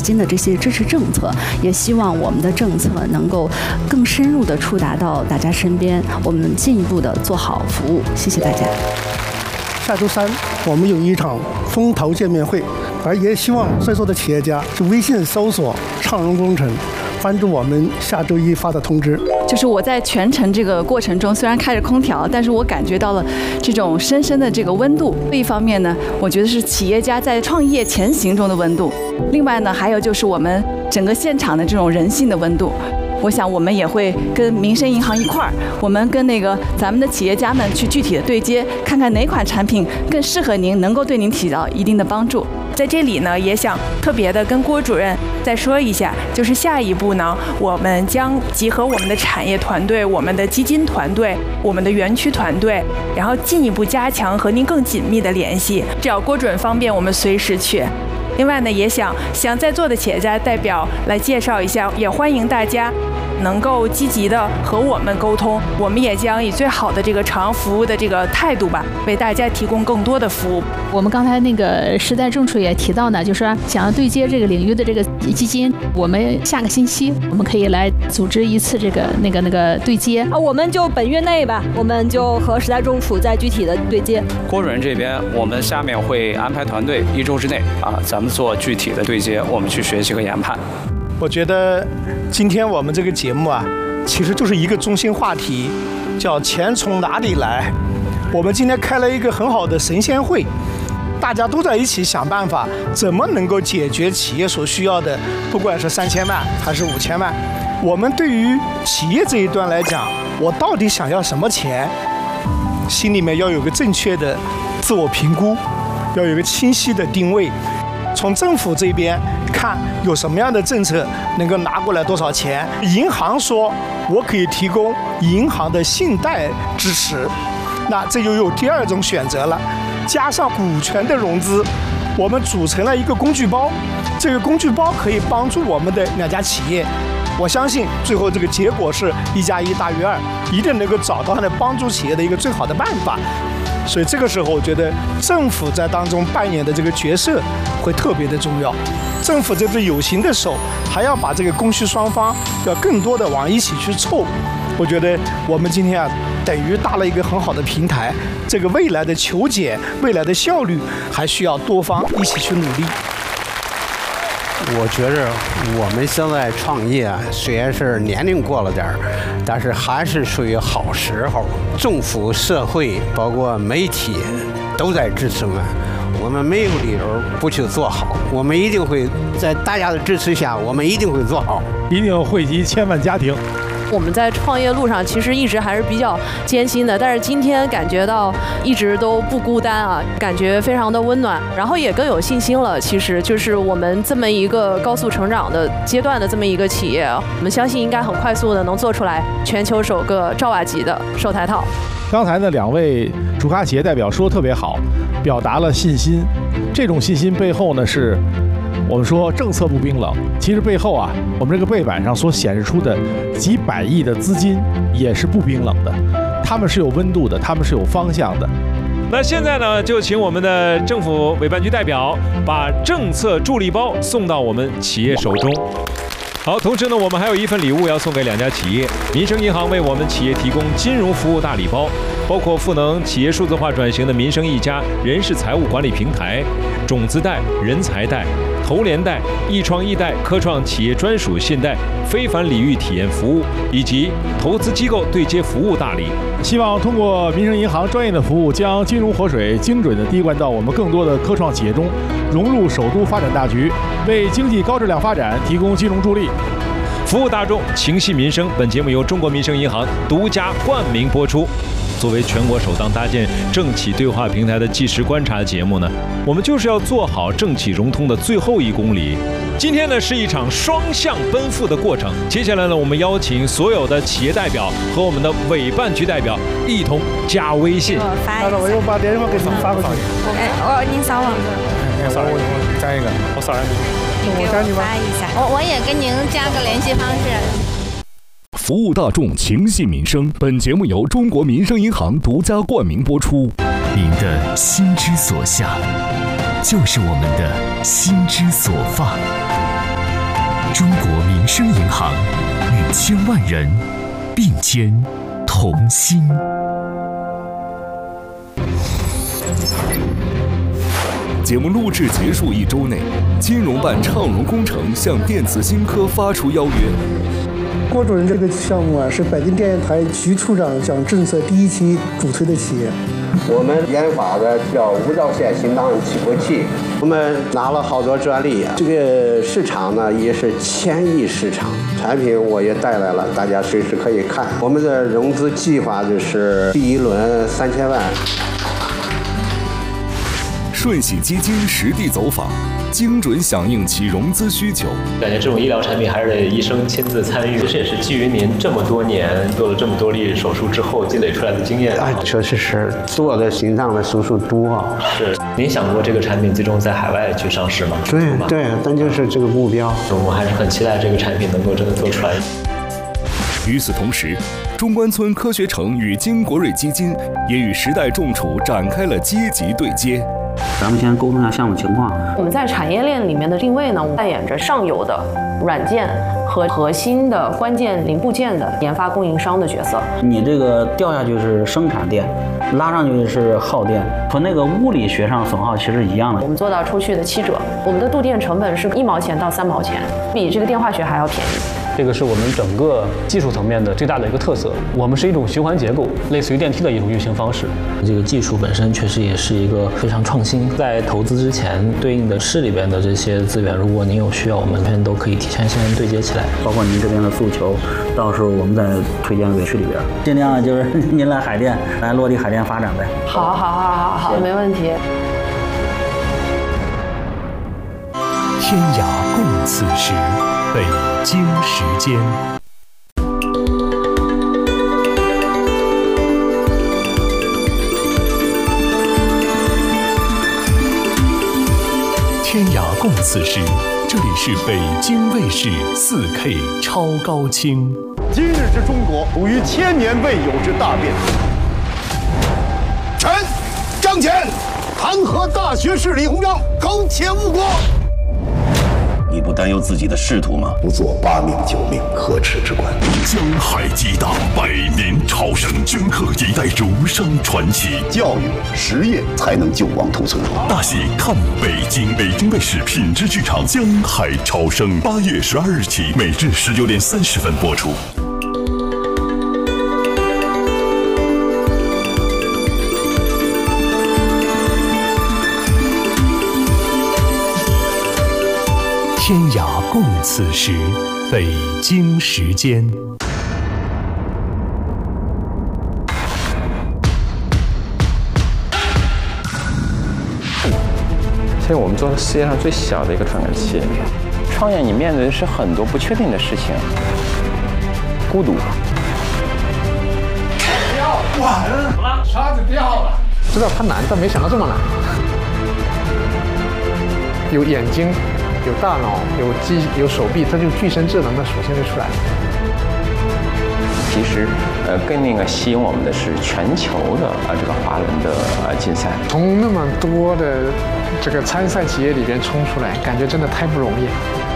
金的这些支持政策，也希望我们的政策能够更深入地触达到大家身边，我们进一步的做好服务。谢谢大家。 下周3我们有一场风投见面会，而也希望在座的企业家是微信搜索畅融工程，关注我们下周1发的通知。 就是我在全程这个过程中，虽然开着空调，但是我感觉到了这种深深的这个温度。一方面呢，我觉得是企业家在创业前行中的温度；另外呢，还有就是我们整个现场的这种人性的温度。我想我们也会跟民生银行一块儿，我们跟咱们的企业家们去具体的对接，看看哪款产品更适合您，能够对您起到一定的帮助。 在这里呢，也想特别的跟郭主任再说一下，就是下一步呢，我们将集合我们的产业团队、我们的基金团队、我们的园区团队，然后进一步加强和您更紧密的联系。只要郭主任方便，我们随时去。另外呢，也想向在座的企业家代表来介绍一下，也欢迎大家能够积极的和我们沟通，我们也将以最好的这个朝阳服务的这个态度吧，为大家提供更多的服务。 我们刚才那个时代政处也提到呢，就是说想要对接这个领域的这个基金，我们下个星期我们可以来组织一次这个那个对接。 我们就本月内吧，我们就和时代政处再具体的对接。 郭主任这边，我们下面会安排团队1周之内咱们做具体的对接，我们去学习和研判。 我觉得今天我们这个节目其实就是一个中心话题，叫钱从哪里来。我们今天开了一个很好的神仙会，大家都在一起想办法，怎么能够解决企业所需要的，不管是3000万还是5000万。我们对于企业这一端来讲，我到底想要什么钱，心里面要有个正确的自我评估，要有个清晰的定位。从政府这边看有什么样的政策能够拿过来多少钱，银行说我可以提供银行的信贷支持，那这就有第2种选择了，加上股权的融资，我们组成了一个工具包，这个工具包可以帮助我们的2家企业，我相信最后这个结果是1+1大于2，一定能够找到帮助企业的一个最好的办法。所以这个时候，我觉得政府在当中扮演的这个角色会特别的重要。政府这只有形的手，还要把这个供需双方要更多的往一起去凑。我觉得我们今天等于搭了一个很好的平台。这个未来的求解、未来的效率，还需要多方一起去努力。 我觉着我们现在创业虽然是年龄过了点儿，但是还是属于好时候。政府、社会包括媒体都在支持我们没有理由不去做好。我们一定会在大家的支持下，我们一定会做好， 一定惠及千万家庭。 我们在创业路上其实一直还是比较艰辛的，但是今天感觉到一直都不孤单感觉非常的温暖，然后也更有信心了。其实就是我们这么一个高速成长的阶段的这么一个企业，我们相信应该很快速的能做出来全球首个兆瓦级的售台套。 刚才呢2位主咖企业代表说特别好，表达了信心。这种信心背后呢，是我们说政策不冰冷，其实背后我们这个背板上所显示出的几百亿的资金也是不冰冷的，他们是有温度的，他们是有方向的。 那现在呢，就请我们的政府委办局代表把政策助力包送到我们企业手中。好，同时呢，我们还有一份礼物要送给2家企业。民生银行为我们企业提供金融服务大礼包，包括赋能企业数字化转型的民生一家人事财务管理平台、种子贷、人才贷、投联贷、易创易贷、科创企业专属信贷、非凡礼遇体验服务以及投资机构对接服务大礼。 希望通过民生银行专业的服务，将金融活水精准地滴灌到我们更多的科创企业中，融入首都发展大局，为经济高质量发展提供金融助力。 服务大众，情系民生。本节目由中国民生银行独家冠名播出。作为全国首档搭建政企对话平台的即时观察节目呢，我们就是要做好政企融通的最后1公里。今天呢是一场双向奔赴的过程。接下来呢，我们邀请所有的企业代表和我们的委办局代表一同加微信。 我又把电话给您发过去。 您扫我。 我加一个，我扫你。 我加你吧。发一下。我也跟您加个联系方式。 服务大众，情系民生。本节目由中国民生银行独家冠名播出。 您的心之所向，就是我们的心之所放。 中国民生银行与千万人并肩同心。节目录制结束1周内，金融办畅融工程向电子新科发出邀约。 郭主任这个项目啊，是北京电视台徐处长讲政策第1期主推的企业。 我们研发的叫无罩线心脏起搏器，我们拿了好多专利，这个市场呢也是千亿市场，产品我也带来了，大家随时可以看。我们的融资计划就是第1轮3000万。 顺喜基金实地走访，精准响应其融资需求。 感觉这种医疗产品还是得医生亲自参与，这也是基于您这么多年做了这么多例手术之后积累出来的经验。 确实是做的心脏的手术多。 是，您想过这个产品最终在海外去上市吗？ 对，但就是这个目标。 我们还是很期待这个产品能够真的做出来。 与此同时，中关村科学城与金国瑞基金也与时代重储展开了积极对接。 咱们先沟通一下项目情况。 我们在产业链里面的定位呢，扮演着上游的软件和核心的关键零部件的研发供应商的角色。 你这个掉下去是生产电，拉上去是耗电，和那个物理学上损耗其实一样的。 我们做到出去的7折，我们的度电成本是1毛钱到3毛钱，比这个电化学还要便宜。 这个是我们整个技术层面的最大的一个特色。我们是一种循环结构，类似于电梯的一种运行方式。 这个技术本身确实也是一个非常创新。在投资之前，对应的市里边的这些资源，如果您有需要，我们这边都可以提前先对接起来。 包括您这边的诉求，到时候我们再推荐给市里边，尽量就是您来海淀来落地海淀发展呗。 好，没问题。 天涯共此时，北京时间。天涯共此时，这里是北京卫视4K 超高清。 今日之中国，属于千年未有之大变。臣张骞弹劾大学士李鸿章苟且误国。 你不担忧自己的仕途吗？ 不做8命9命，可耻之官。 江海激荡，百年朝圣，镌刻一代儒生传奇。 教育实业才能救亡图存。 大戏看北京，北京卫视品质剧场《江海潮生》8月12日起，每日19点30分播出。天涯共此时，北京时间。 其实我们做的世界上最小的一个传感器。创业你面对的是很多不确定的事情，孤独。 掉了，沙子掉了。知道它难，但没想到这么难。有眼睛。有大脑，有手臂，它就具身智能的属性就出来了。 其实，更那个吸引我们的是全球的这个华人的竞赛。 从那么多的这个参赛企业里边冲出来，感觉真的太不容易了。